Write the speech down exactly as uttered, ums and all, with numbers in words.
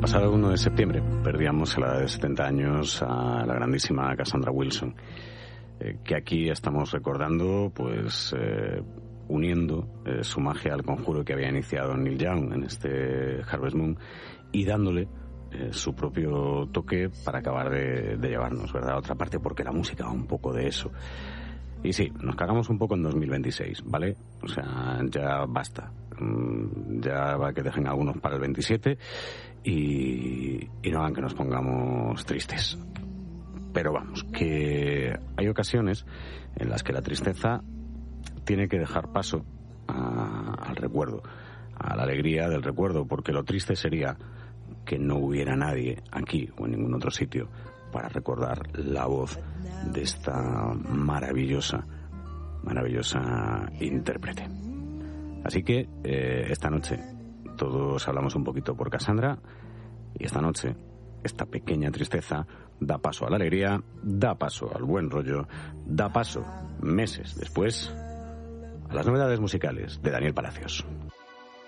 pasado uno de septiembre perdíamos a la edad de setenta años a la grandísima Cassandra Wilson, eh, que aquí estamos recordando, pues, eh, uniendo eh, su magia al conjuro que había iniciado Neil Young en este Harvest Moon y dándole eh, su propio toque para acabar de, de llevarnos, ¿verdad?, a otra parte, porque la música va un poco de eso. Y sí, nos cagamos un poco en dos mil veintiséis, ¿vale? O sea, ya basta. Ya va que dejen algunos para el veintisiete y, y no hagan que nos pongamos tristes. Pero vamos, que hay ocasiones en las que la tristeza tiene que dejar paso a, al recuerdo, a la alegría del recuerdo, porque lo triste sería que no hubiera nadie aquí o en ningún otro sitio para recordar la voz de esta maravillosa, maravillosa intérprete. Así que eh, esta noche todos hablamos un poquito por Cassandra y esta noche esta pequeña tristeza da paso a la alegría, da paso al buen rollo, da paso meses después a las novedades musicales de Daniel Palacios.